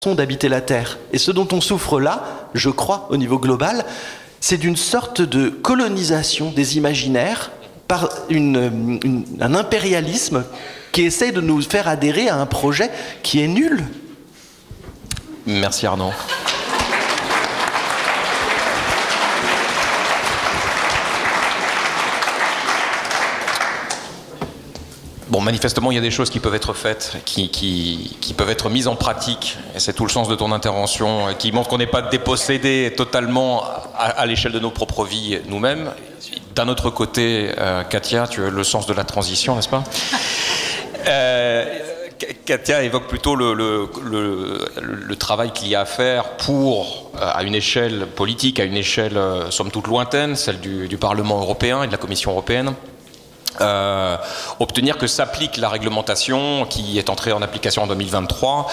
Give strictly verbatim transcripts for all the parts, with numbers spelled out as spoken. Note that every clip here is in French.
d'habiter la Terre. Et ce dont on souffre là, je crois, au niveau global, c'est d'une sorte de colonisation des imaginaires par une, une, un impérialisme qui essaie de nous faire adhérer à un projet qui est nul. Merci Arnaud. Bon, manifestement, il y a des choses qui peuvent être faites, qui, qui, qui peuvent être mises en pratique, et c'est tout le sens de ton intervention, qui montre qu'on n'est pas dépossédé totalement à, à l'échelle de nos propres vies nous-mêmes. D'un autre côté, euh, Katia, tu as le sens de la transition, n'est-ce pas ? euh, Katia évoque plutôt le, le, le, le travail qu'il y a à faire pour, à une échelle politique, à une échelle somme toute lointaine, celle du, du Parlement européen et de la Commission européenne, Euh, obtenir que s'applique la réglementation qui est entrée en application en deux mille vingt-trois.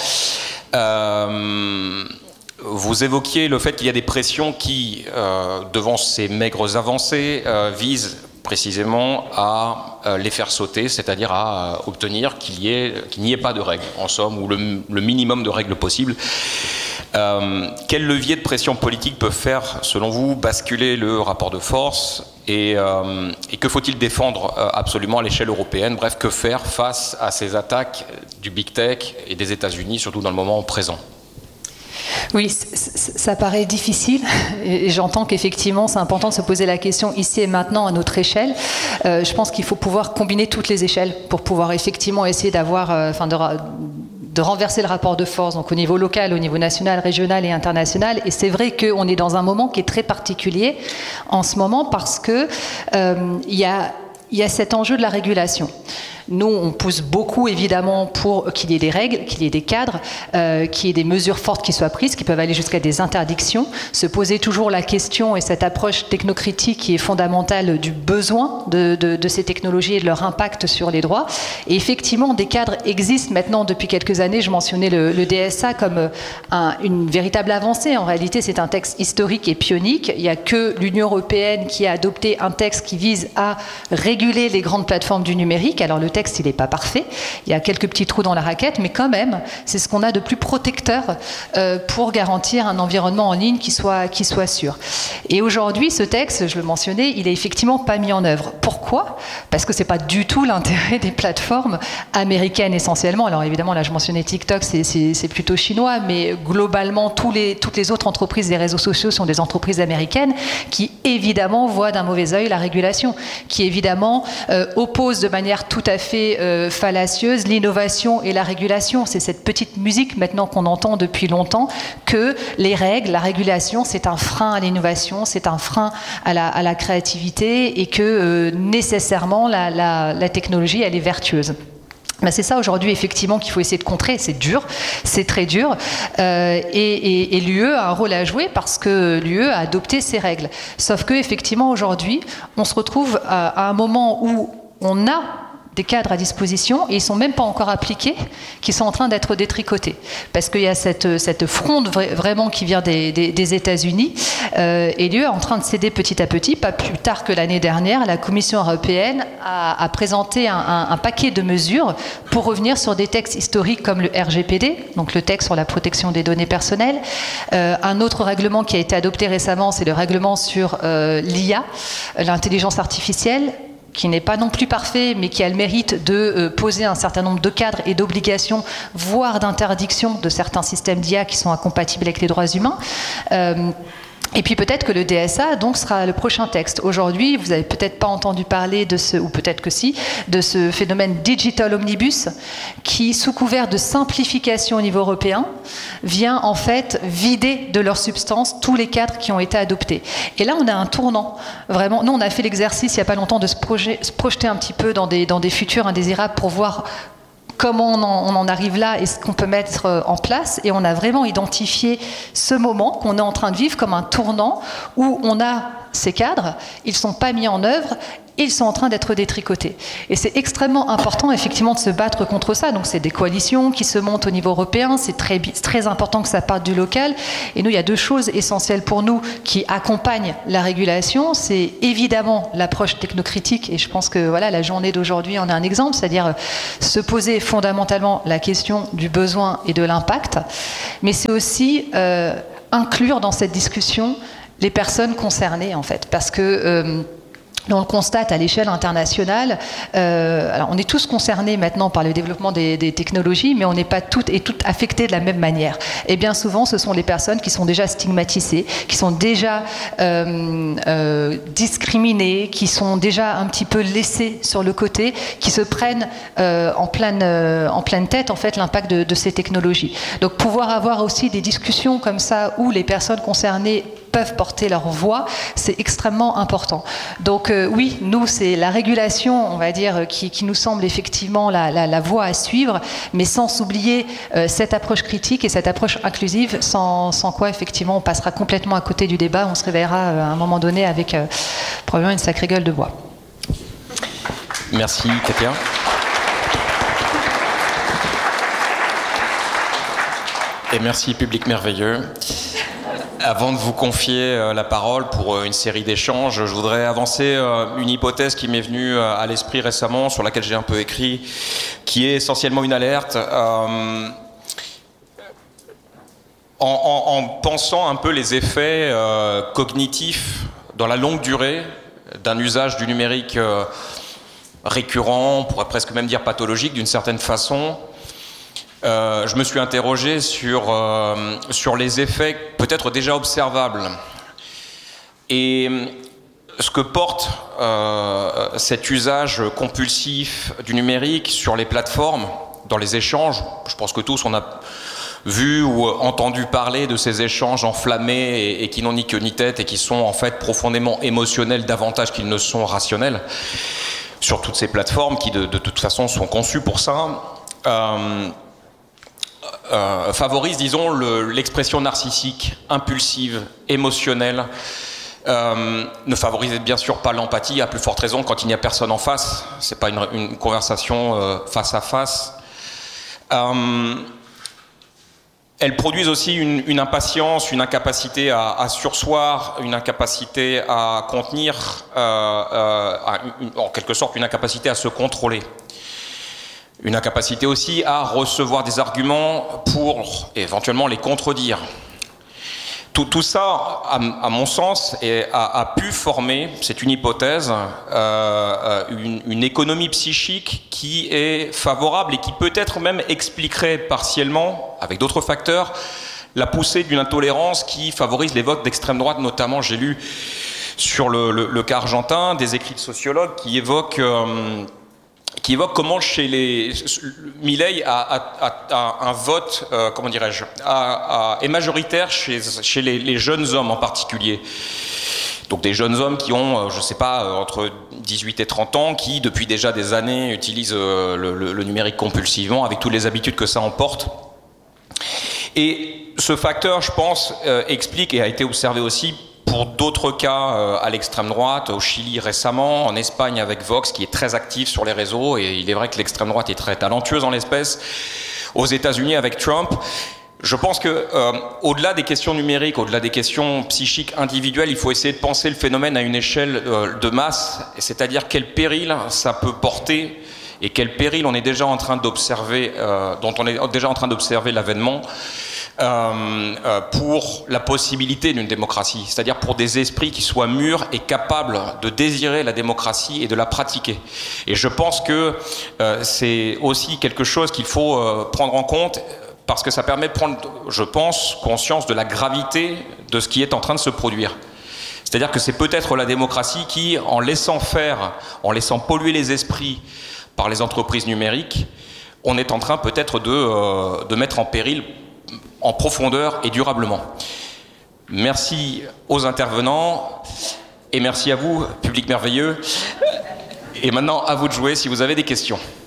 Euh, vous évoquiez le fait qu'il y a des pressions qui, euh, devant ces maigres avancées, euh, visent précisément à euh, les faire sauter, c'est-à-dire à euh, obtenir qu'il y ait, qu'il n'y ait pas de règles, en somme, ou le, le minimum de règles possible. Euh, quel levier de pression politique peut faire, selon vous, basculer le rapport de force et, euh, et que faut-il défendre euh, absolument à l'échelle européenne ? Bref, que faire face à ces attaques du Big Tech et des États-Unis, surtout dans le moment présent ? Oui, ça paraît difficile et j'entends qu'effectivement c'est important de se poser la question ici et maintenant à notre échelle. Euh, je pense qu'il faut pouvoir combiner toutes les échelles pour pouvoir effectivement essayer d'avoir, euh, enfin de, de renverser le rapport de force, donc au niveau local, au niveau national, régional et international. Et c'est vrai qu'on est dans un moment qui est très particulier en ce moment parce que euh, il y a, il y a cet enjeu de la régulation. Nous, on pousse beaucoup, évidemment, pour qu'il y ait des règles, qu'il y ait des cadres, euh, qu'il y ait des mesures fortes qui soient prises, qui peuvent aller jusqu'à des interdictions. Se poser toujours la question, et cette approche technocritique qui est fondamentale du besoin de, de, de ces technologies et de leur impact sur les droits. Et effectivement, des cadres existent maintenant depuis quelques années. Je mentionnais le, le D S A comme un, une véritable avancée. En réalité, c'est un texte historique et pionique. Il n'y a que l'Union européenne qui a adopté un texte qui vise à réguler les grandes plateformes du numérique. Alors, le texte, il n'est pas parfait. Il y a quelques petits trous dans la raquette, mais quand même, c'est ce qu'on a de plus protecteur euh, pour garantir un environnement en ligne qui soit, qui soit sûr. Et aujourd'hui, ce texte, je le mentionnais, il n'est effectivement pas mis en œuvre. Pourquoi ? Parce que ce n'est pas du tout l'intérêt des plateformes américaines essentiellement. Alors évidemment, là, je mentionnais TikTok, c'est, c'est, c'est plutôt chinois, mais globalement, tous les, toutes les autres entreprises des réseaux sociaux sont des entreprises américaines qui, évidemment, voient d'un mauvais œil la régulation, qui, évidemment, euh, opposent de manière tout à fait fait euh, fallacieuse l'innovation et la régulation. C'est cette petite musique maintenant qu'on entend depuis longtemps que les règles, la régulation, c'est un frein à l'innovation, c'est un frein à la, à la créativité et que euh, nécessairement la, la, la technologie, elle est vertueuse. Ben c'est ça aujourd'hui effectivement qu'il faut essayer de contrer, c'est dur, c'est très dur euh, et, et, et l'U E a un rôle à jouer parce que l'U E a adopté ces règles. Sauf que effectivement aujourd'hui on se retrouve à, à un moment où on a des cadres à disposition et ils ne sont même pas encore appliqués, qui sont en train d'être détricotés. Parce qu'il y a cette, cette fronde vraiment qui vient des, des, des États-Unis euh, et l'U E est en train de céder petit à petit. Pas plus tard que l'année dernière, la Commission européenne a, a présenté un, un, un paquet de mesures pour revenir sur des textes historiques comme le R G P D, donc le texte sur la protection des données personnelles. Euh, un autre règlement qui a été adopté récemment, c'est le règlement sur euh, l'I A, l'intelligence artificielle, qui n'est pas non plus parfait, mais qui a le mérite de euh, poser un certain nombre de cadres et d'obligations, voire d'interdictions de certains systèmes d'I A qui sont incompatibles avec les droits humains. Euh, Et puis peut-être que le D S A donc sera le prochain texte. Aujourd'hui, vous n'avez peut-être pas entendu parler de ce, ou peut-être que si, de ce phénomène Digital Omnibus qui, sous couvert de simplification au niveau européen, vient en fait vider de leur substance tous les cadres qui ont été adoptés. Et là, on a un tournant. Vraiment, nous, on a fait l'exercice il n'y a pas longtemps de se, projet, se projeter un petit peu dans des, dans des futurs indésirables pour voir comment on en, on en arrive là et ce qu'on peut mettre en place. Et on a vraiment identifié ce moment qu'on est en train de vivre comme un tournant où on a ces cadres, ils ne sont pas mis en œuvre, ils sont en train d'être détricotés. Et c'est extrêmement important, effectivement, de se battre contre ça. Donc, c'est des coalitions qui se montent au niveau européen. C'est très, très important que ça parte du local. Et nous, il y a deux choses essentielles pour nous qui accompagnent la régulation. C'est évidemment l'approche technocritique. Et je pense que voilà, la journée d'aujourd'hui en est un exemple. C'est-à-dire se poser fondamentalement la question du besoin et de l'impact. Mais c'est aussi euh, inclure dans cette discussion les personnes concernées, en fait. Parce que... Euh, on le constate à l'échelle internationale. Euh, alors on est tous concernés maintenant par le développement des, des technologies, mais on n'est pas toutes et toutes affectés de la même manière. Et bien souvent, ce sont les personnes qui sont déjà stigmatisées, qui sont déjà euh, euh, discriminées, qui sont déjà un petit peu laissées sur le côté, qui se prennent euh, en, pleine, euh, en pleine tête en fait l'impact de, de ces technologies. Donc pouvoir avoir aussi des discussions comme ça où les personnes concernées peuvent porter leur voix, c'est extrêmement important. Donc euh, oui, nous, c'est la régulation, on va dire, qui, qui nous semble effectivement la, la, la voie à suivre, mais sans oublier euh, cette approche critique et cette approche inclusive, sans, sans quoi, effectivement, on passera complètement à côté du débat, on se réveillera euh, à un moment donné avec euh, probablement une sacrée gueule de bois. Merci, Katia. Et merci, public merveilleux. Avant de vous confier la parole pour une série d'échanges, je voudrais avancer une hypothèse qui m'est venue à l'esprit récemment, sur laquelle j'ai un peu écrit, qui est essentiellement une alerte. Euh, en, en, en pensant un peu les effets euh, cognitifs dans la longue durée d'un usage du numérique euh, récurrent, on pourrait presque même dire pathologique d'une certaine façon, Euh, je me suis interrogé sur, euh, sur les effets peut-être déjà observables. Et ce que porte euh, cet usage compulsif du numérique sur les plateformes, dans les échanges, je pense que tous on a vu ou entendu parler de ces échanges enflammés et, et qui n'ont ni queue ni tête et qui sont en fait profondément émotionnels davantage qu'ils ne sont rationnels, sur toutes ces plateformes qui de, de toute façon sont conçues pour ça. Euh, Euh, favorise, disons, le, l'expression narcissique, impulsive, émotionnelle, euh, ne favorise bien sûr pas l'empathie, à plus forte raison quand il n'y a personne en face, c'est pas une, une conversation euh, face à face. Euh, elles produisent aussi une, une impatience, une incapacité à, à surseoir, une incapacité à contenir, euh, euh, à, une, en quelque sorte une incapacité à se contrôler. Une incapacité aussi à recevoir des arguments pour éventuellement les contredire. Tout, tout ça, à, à mon sens, est, a, a pu former, c'est une hypothèse, euh, une, une économie psychique qui est favorable et qui peut-être même expliquerait partiellement, avec d'autres facteurs, la poussée d'une intolérance qui favorise les votes d'extrême droite. Notamment, j'ai lu sur le, le, le cas argentin des écrits de sociologues qui évoquent... Euh, qui évoque comment chez les Milei a, a, a, a un vote, euh, comment dirais-je, a, a, est majoritaire chez, chez les, les jeunes hommes en particulier. Donc des jeunes hommes qui ont, je sais pas, entre dix-huit et trente ans, qui depuis déjà des années utilisent le, le, le numérique compulsivement avec toutes les habitudes que ça emporte. Et ce facteur, je pense, euh, explique et a été observé aussi pour d'autres cas euh, à l'extrême droite, au Chili récemment, en Espagne avec Vox qui est très actif sur les réseaux, et il est vrai que l'extrême droite est très talentueuse en l'espèce, aux États-Unis avec Trump. Je pense que euh, au-delà des questions numériques, au-delà des questions psychiques individuelles, il faut essayer de penser le phénomène à une échelle euh, de masse, c'est-à-dire quel péril ça peut porter et quel péril on est déjà en train d'observer, euh, dont on est déjà en train d'observer l'avènement. Euh, euh, pour la possibilité d'une démocratie, c'est-à-dire pour des esprits qui soient mûrs et capables de désirer la démocratie et de la pratiquer. Et je pense que euh, c'est aussi quelque chose qu'il faut euh, prendre en compte, parce que ça permet de prendre, je pense, conscience de la gravité de ce qui est en train de se produire. C'est-à-dire que c'est peut-être la démocratie qui, en laissant faire, en laissant polluer les esprits par les entreprises numériques, on est en train peut-être de, euh, de mettre en péril en profondeur et durablement. Merci aux intervenants et merci à vous, public merveilleux. Et maintenant, à vous de jouer si vous avez des questions.